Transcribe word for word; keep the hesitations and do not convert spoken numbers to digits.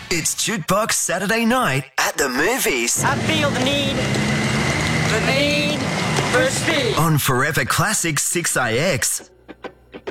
It's Jukebox Saturday night at the movies I feel the need, the need for speed. on Forever Classic six A X.